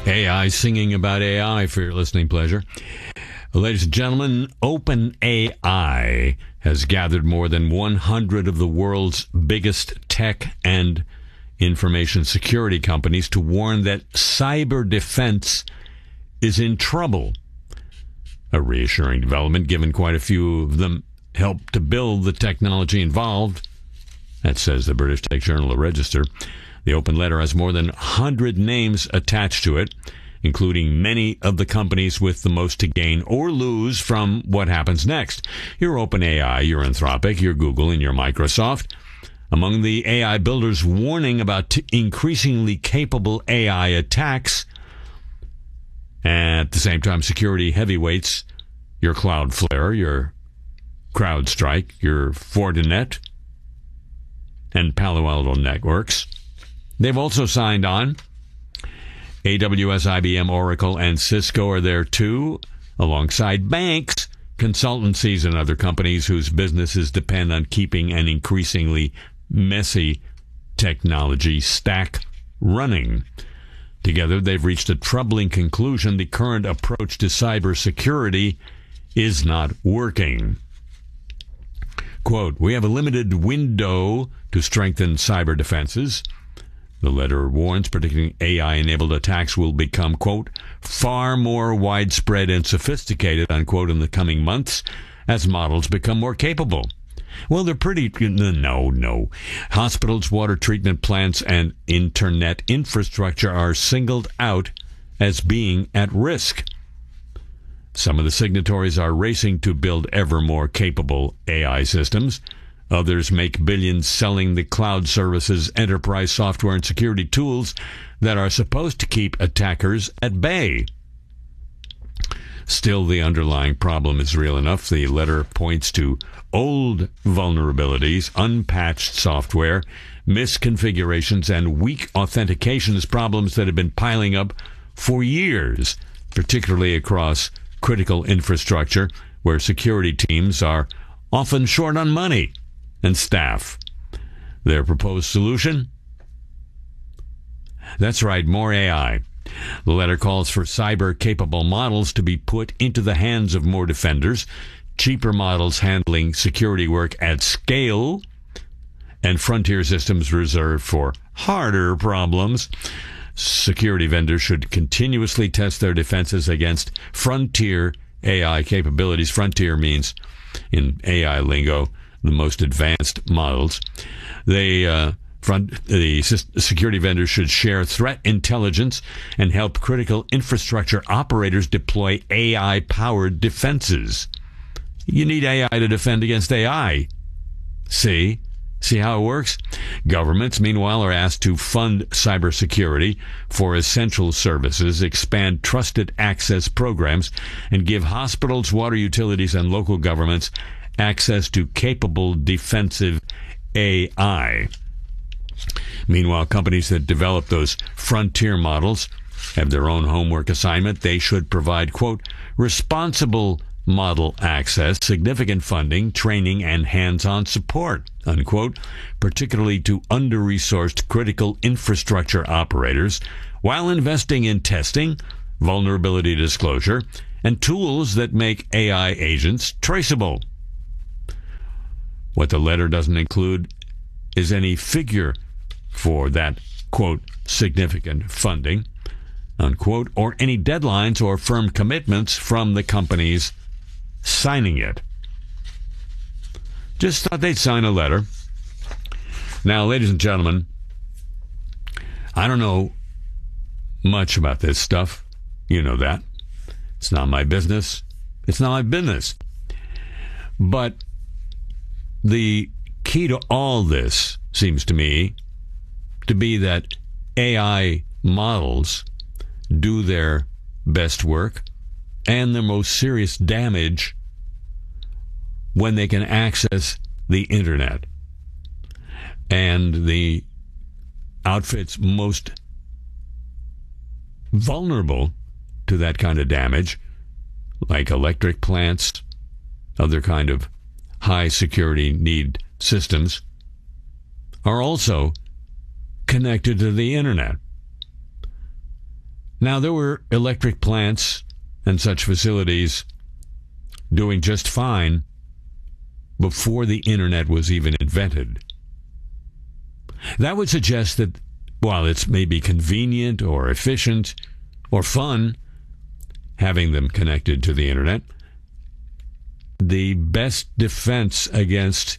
AI singing about AI for your listening pleasure. Ladies and gentlemen, OpenAI has gathered more than 100 of the world's biggest tech and information security companies to warn that cyber defense is in trouble. A reassuring development, given quite a few of them helped to build the technology involved. That says the British Tech Journal, The Register. The open letter has more than 100 names attached to it, including many of the companies with the most to gain or lose from what happens next. Your OpenAI, your Anthropic, your Google, and your Microsoft. Among the AI builders warning about increasingly capable AI attacks, at the same time, security heavyweights, your Cloudflare, your CrowdStrike, your Fortinet, and Palo Alto Networks. They've also signed on. AWS, IBM, Oracle, and Cisco are there too, alongside banks, consultancies, and other companies whose businesses depend on keeping an increasingly messy technology stack running. Together, they've reached a troubling conclusion. The current approach to cybersecurity is not working. Quote, "We have a limited window to strengthen cyber defenses." The letter warns, particularly AI-enabled attacks will become, quote, "far more widespread and sophisticated," unquote, in the coming months as models become more capable. Well, they're pretty... No. Hospitals, water treatment plants, and internet infrastructure are singled out as being at risk. Some of the signatories are racing to build ever more capable AI systems. Others make billions selling the cloud services, enterprise software, and security tools that are supposed to keep attackers at bay. Still, the underlying problem is real enough. The letter points to old vulnerabilities, unpatched software, misconfigurations, and weak authentications problems that have been piling up for years, particularly across critical infrastructure where security teams are often short on money and staff. Their proposed solution? That's right, more AI. The letter calls for cyber-capable models to be put into the hands of more defenders, cheaper models handling security work at scale, and frontier systems reserved for harder problems. Security vendors should continuously test their defenses against frontier AI capabilities. Frontier means, in AI lingo, the most advanced models. The security vendors should share threat intelligence and help critical infrastructure operators deploy AI-powered defenses. You need AI to defend against AI. See how it works? Governments, meanwhile, are asked to fund cybersecurity for essential services, expand trusted access programs, and give hospitals, water utilities, and local governments access to capable defensive AI. Meanwhile, companies that develop those frontier models have their own homework assignment. They should provide, quote, responsible model access, significant funding, training, and hands-on support, unquote, particularly to under-resourced critical infrastructure operators, while investing in testing, vulnerability disclosure, and tools that make AI agents traceable. What the letter doesn't include is any figure for that, quote, significant funding, unquote, or any deadlines or firm commitments from the companies signing it. Just thought they'd sign a letter. Now, ladies and gentlemen, I don't know much about this stuff. You know that. It's not my business. It's not my business. But the key to all this seems to me to be that AI models do their best work and their most serious damage when they can access the internet. And the outfits most vulnerable to that kind of damage, like electric plants, other kind of high security need systems, are also connected to the internet. Now, there were electric plants and such facilities doing just fine before the internet was even invented. That would suggest that while it's maybe convenient or efficient or fun having them connected to the internet, the best defense against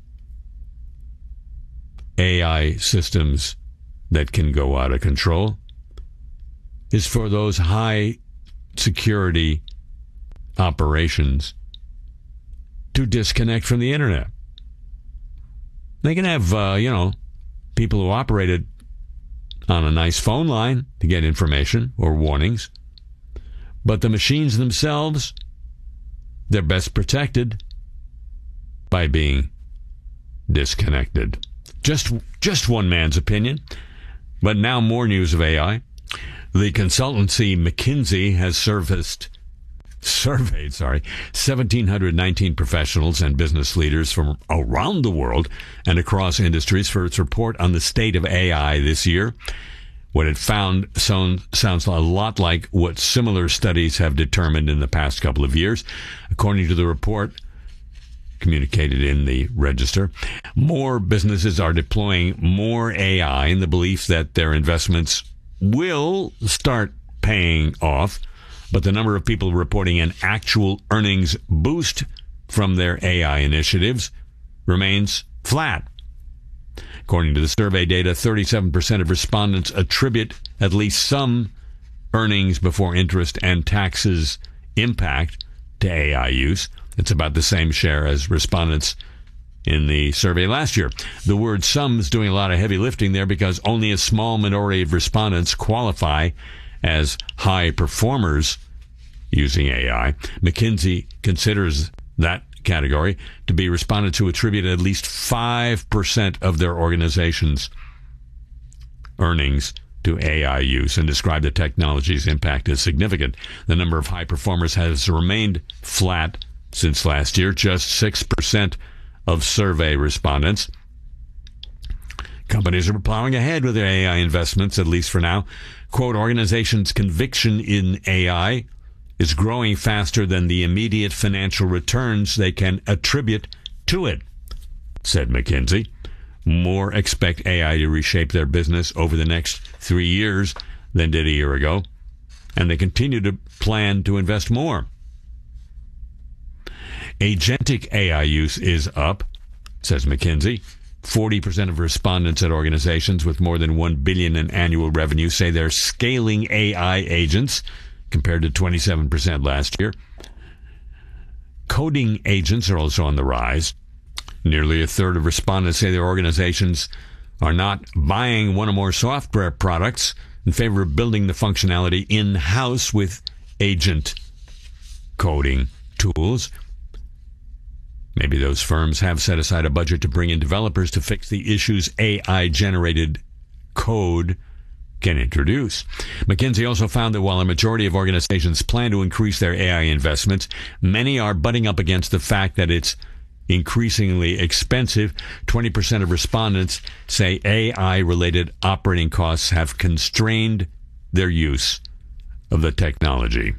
AI systems that can go out of control is for those high security operations to disconnect from the internet. They can have, people who operate it on a nice phone line to get information or warnings. But the machines themselves, they're best protected by being disconnected. Just one man's opinion. But now more news of AI. The consultancy McKinsey has surveyed 1,719 professionals and business leaders from around the world and across industries for its report on the state of AI this year. What it found sounds a lot like what similar studies have determined in the past couple of years. According to the report communicated in the Register, more businesses are deploying more AI in the belief that their investments will start paying off, but the number of people reporting an actual earnings boost from their AI initiatives remains flat. According to the survey data, 37% of respondents attribute at least some earnings before interest and taxes impact to AI use. It's about the same share as respondents in the survey last year. The word some is doing a lot of heavy lifting there because only a small minority of respondents qualify as high performers using AI. McKinsey considers that category to be respondents who attribute at least 5% of their organization's earnings to AI use and describe the technology's impact as significant. The number of high performers has remained flat since last year, just 6% of survey respondents. Companies are plowing ahead with their AI investments, at least for now. Quote, organizations' conviction in AI is growing faster than the immediate financial returns they can attribute to it, said McKinsey. More expect AI to reshape their business over the next 3 years than did a year ago, and they continue to plan to invest more. Agentic AI use is up, says McKinsey. 40% of respondents at organizations with more than $1 billion in annual revenue say they're scaling AI agents, compared to 27% last year. Coding agents are also on the rise. Nearly a third of respondents say their organizations are not buying one or more software products in favor of building the functionality in-house with agent coding tools. Maybe those firms have set aside a budget to bring in developers to fix the issues AI-generated code can introduce. McKinsey also found that while a majority of organizations plan to increase their AI investments, many are butting up against the fact that it's increasingly expensive. 20% of respondents say AI-related operating costs have constrained their use of the technology.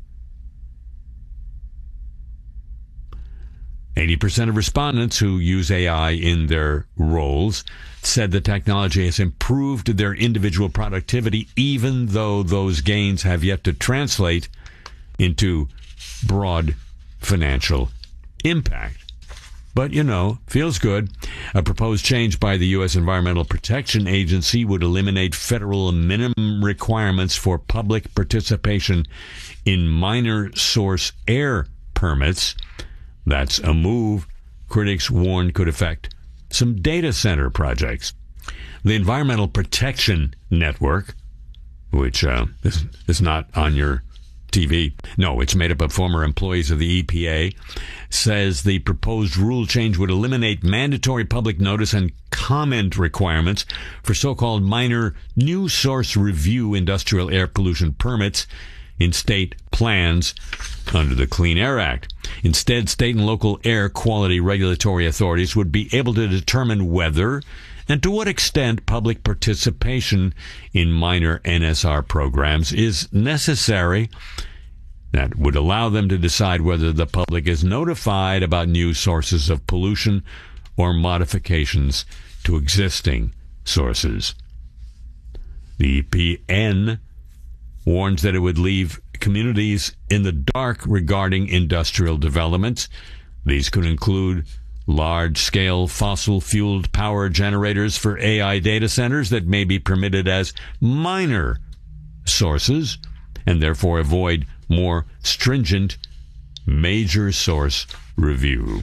80% of respondents who use AI in their roles said the technology has improved their individual productivity, even though those gains have yet to translate into broad financial impact. But, feels good. A proposed change by the U.S. Environmental Protection Agency would eliminate federal minimum requirements for public participation in minor source air permits. That's a move critics warn could affect some data center projects. The Environmental Protection Network, which is not on your TV, no, it's made up of former employees of the EPA, says the proposed rule change would eliminate mandatory public notice and comment requirements for so-called minor new source review industrial air pollution permits in state plans under the Clean Air Act. Instead, state and local air quality regulatory authorities would be able to determine whether and to what extent public participation in minor NSR programs is necessary. That would allow them to decide whether the public is notified about new sources of pollution or modifications to existing sources. The EPN warns that it would leave communities in the dark regarding industrial developments. These could include large-scale fossil-fueled power generators for AI data centers that may be permitted as minor sources and therefore avoid more stringent major source review.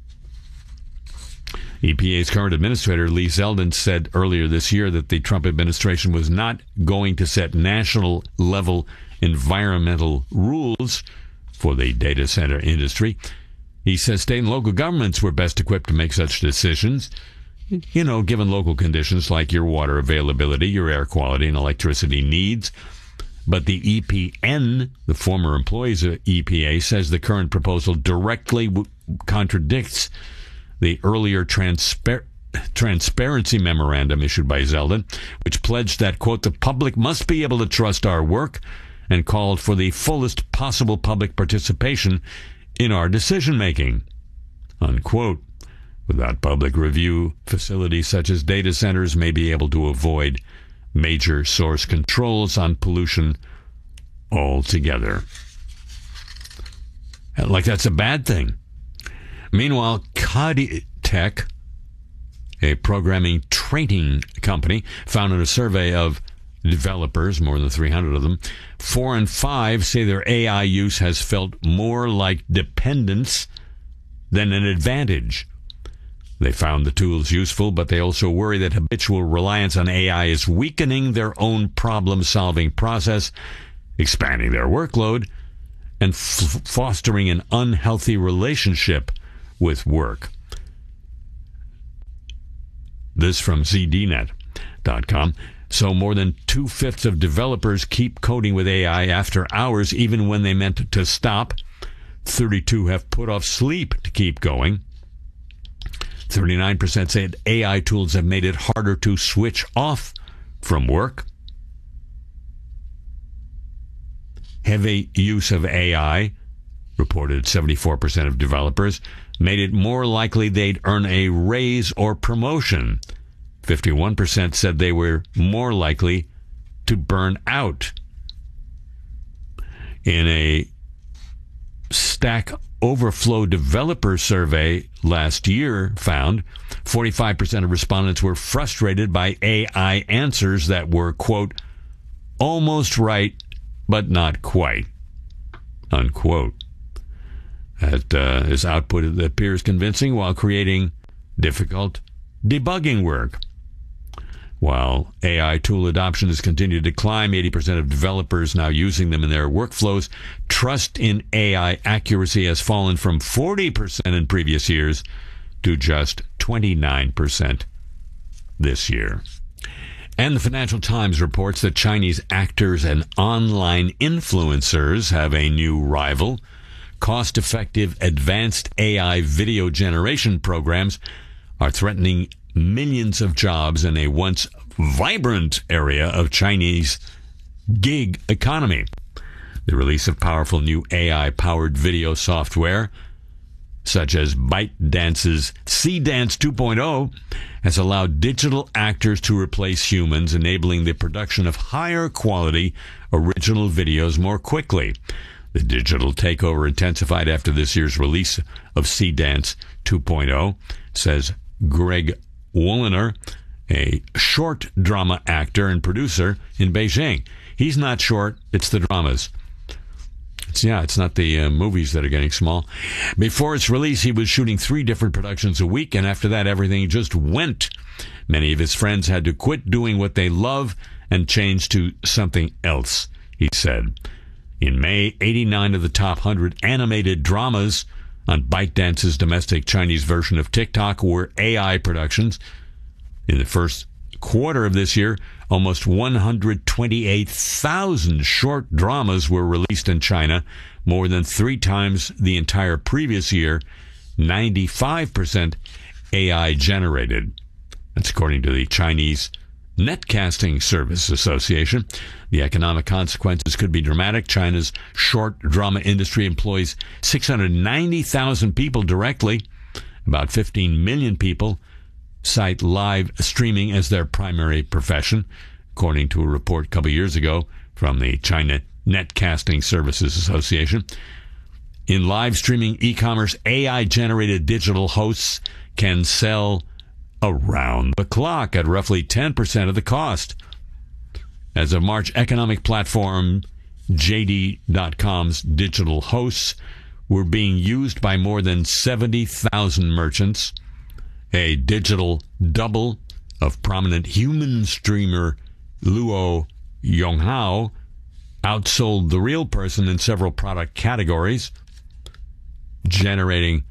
EPA's current administrator, Lee Zeldin, said earlier this year that the Trump administration was not going to set national-level environmental rules for the data center industry. He says state and local governments were best equipped to make such decisions, given local conditions like your water availability, your air quality, and electricity needs. But the EPN, the former employees of EPA, says the current proposal directly contradicts the earlier transparency memorandum issued by Zeldin, which pledged that, quote, the public must be able to trust our work, and called for the fullest possible public participation in our decision-making, unquote. Without public review, facilities such as data centers may be able to avoid major source controls on pollution altogether. Like that's a bad thing. Meanwhile, Caditech, a programming training company, found in a survey of developers, more than 300 of them, 4 in 5 say their AI use has felt more like dependence than an advantage. They found the tools useful, but they also worry that habitual reliance on AI is weakening their own problem-solving process, expanding their workload, and fostering an unhealthy relationship with work. This from ZDNet.com. So more than 2/5 of developers keep coding with AI after hours, even when they meant to stop. 32 have put off sleep to keep going. 39% said AI tools have made it harder to switch off from work. Heavy use of AI, reported 74% of developers, made it more likely they'd earn a raise or promotion. 51% said they were more likely to burn out. In a Stack Overflow developer survey last year found 45% of respondents were frustrated by AI answers that were, quote, almost right, but not quite, unquote. That is output that appears convincing while creating difficult debugging work. While AI tool adoption has continued to climb, 80% of developers now using them in their workflows, trust in AI accuracy has fallen from 40% in previous years to just 29% this year. And the Financial Times reports that Chinese actors and online influencers have a new rival. Cost-effective advanced AI video generation programs are threatening millions of jobs in a once vibrant area of Chinese gig economy. The release of powerful new AI-powered video software, such as ByteDance's Seedance 2.0, has allowed digital actors to replace humans, enabling the production of higher quality original videos more quickly. The digital takeover intensified after this year's release of Seedance 2.0, says Greg Wolliner, a short drama actor and producer in Beijing. He's not short, it's the dramas. It's not the movies that are getting small. Before its release, he was shooting 3 different productions a week, and after that, everything just went. Many of his friends had to quit doing what they love and change to something else, he said. In May, 89 of the top 100 animated dramas on ByteDance's domestic Chinese version of TikTok were AI productions. In the first quarter of this year, almost 128,000 short dramas were released in China, more than 3 times the entire previous year, 95% AI generated. That's according to the Chinese Netcasting Service Association. The economic consequences could be dramatic. China's short drama industry employs 690,000 people directly. About 15 million people cite live streaming as their primary profession, according to a report a couple years ago from the China Netcasting Services Association. In live streaming e-commerce, AI-generated digital hosts can sell around the clock at roughly 10% of the cost. As of March, economic platform JD.com's digital hosts were being used by more than 70,000 merchants. A digital double of prominent human streamer Luo Yonghao outsold the real person in several product categories, generating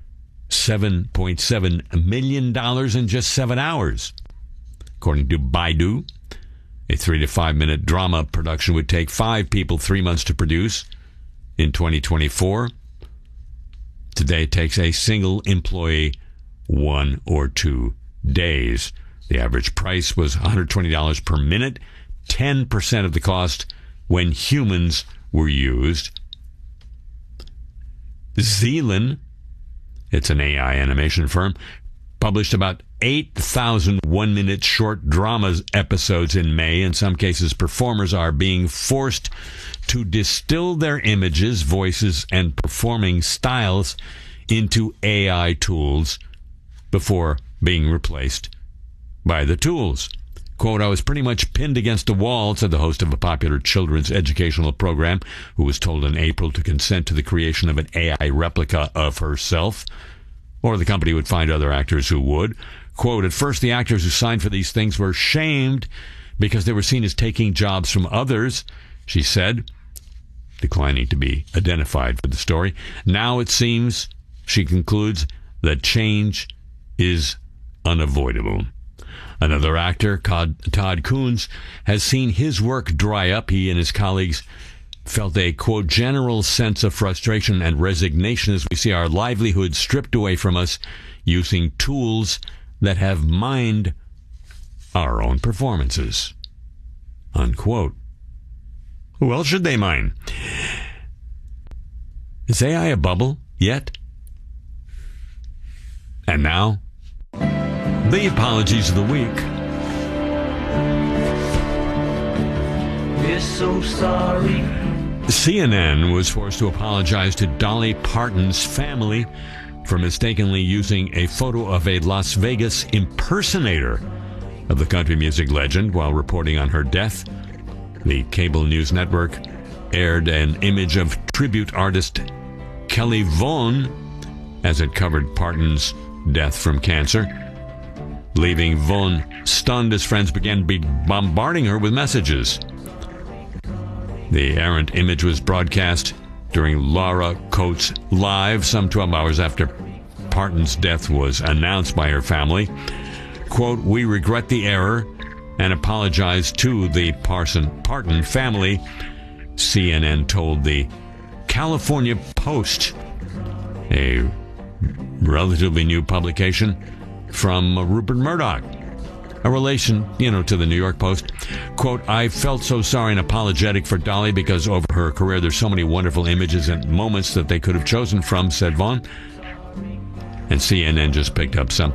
$7.7 million in just 7 hours. According to Baidu, a 3 to 5 minute drama production would take 5 people 3 months to produce. In 2024, today it takes a single employee 1 or 2 days. The average price was $120 per minute, 10% of the cost when humans were used. Zealand, it's an AI animation firm, published about 8,000 one-minute short drama episodes in May. In some cases, performers are being forced to distill their images, voices, and performing styles into AI tools before being replaced by the tools. Quote, I was pretty much pinned against the wall, said the host of a popular children's educational program, who was told in April to consent to the creation of an AI replica of herself, or the company would find other actors who would. Quote, at first the actors who signed for these things were shamed because they were seen as taking jobs from others, she said, declining to be identified for the story. Now it seems, she concludes, that change is unavoidable. Another actor, Todd Coons, has seen his work dry up. He and his colleagues felt a, quote, general sense of frustration and resignation as we see our livelihood stripped away from us using tools that have mined our own performances, unquote. Who else should they mine? Is AI a bubble yet? And now, the apologies of the week. We're so sorry. CNN was forced to apologize to Dolly Parton's family for mistakenly using a photo of a Las Vegas impersonator of the country music legend while reporting on her death. The cable news network aired an image of tribute artist Kelly Vaughan as it covered Parton's death from cancer, leaving Vaughan stunned as friends began bombarding her with messages. The errant image was broadcast during Laura Coates Live some 12 hours after Parton's death was announced by her family. Quote, we regret the error and apologize to the Parton family, CNN told the California Post, a relatively new publication from Rupert Murdoch, a relation, to the New York Post. Quote, I felt so sorry and apologetic for Dolly because over her career there's so many wonderful images and moments that they could have chosen from, said Vaughan. And CNN just picked up something